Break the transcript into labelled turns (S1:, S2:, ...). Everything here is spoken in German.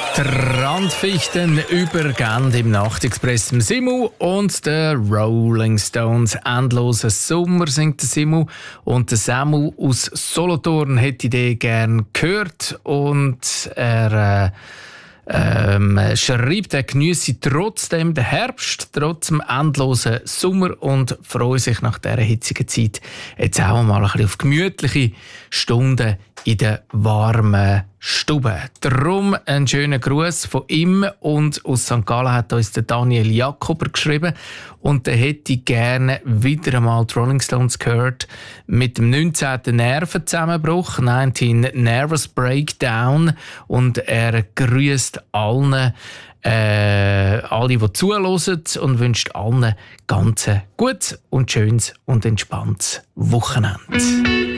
S1: Randfichten übergehen im Nachtexpress im Simu und der Rolling Stones «Endloser Sommer» singt der Simu und der Samu aus Solothurn hätte die gern gehört und er schreibt, er geniesse trotzdem den Herbst, trotz dem endlosen Sommer und freue sich nach dieser hitzigen Zeit jetzt auch mal ein bisschen auf gemütliche Stunden in der warmen Stube. Darum einen schönen Gruß von ihm und aus St. Gallen hat uns der Daniel Jakober geschrieben und der hätte gerne wieder einmal die Rolling Stones gehört mit dem 19. Nervenzusammenbruch, 19 Nervous Breakdown, und er grüßt alle, die zuhören und wünscht allen ganz gutes und schönes und entspanntes Wochenende.